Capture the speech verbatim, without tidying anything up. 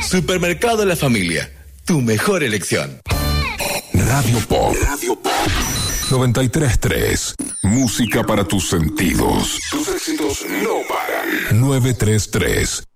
Supermercado La Familia, tu mejor elección. Radio Pop. Radio Pop. noventa y tres punto tres. Música para tus sentidos. Tus éxitos no paran. novecientos treinta y tres.